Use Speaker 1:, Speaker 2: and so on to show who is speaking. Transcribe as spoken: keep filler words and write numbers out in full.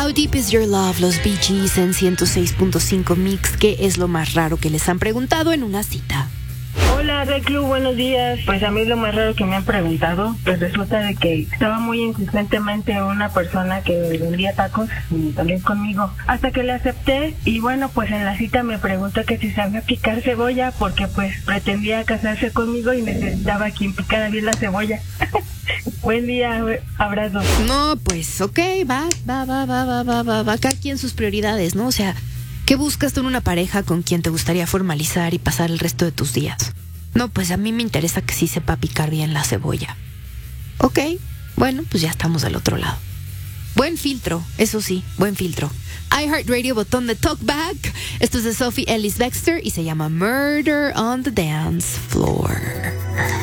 Speaker 1: How Deep Is Your Love, los Bee Gees en ciento seis punto cinco Mix. ¿Qué es lo más raro que les han preguntado en una cita?
Speaker 2: Hola, Reclu, buenos días. Pues a mí lo más raro que me han preguntado, pues resulta de que estaba muy insistentemente una persona que vendía tacos y también conmigo, hasta que le acepté y bueno, pues en la cita me preguntó que si sabía picar cebolla porque pues pretendía casarse conmigo y necesitaba quien picara bien la cebolla. Buen día, abrazo.
Speaker 1: No, pues ok, va, va, va, va, va, va, va, va, cada quien sus prioridades, ¿no? O sea, ¿qué buscas tú en una pareja con quien te gustaría formalizar y pasar el resto de tus días? No, pues a mí me interesa que sí sepa picar bien la cebolla. Ok, bueno, pues ya estamos del otro lado. Buen filtro, eso sí, buen filtro. iHeartRadio, botón de talkback. Esto es de Sophie Ellis Bextor y se llama Murder on the Dance Floor.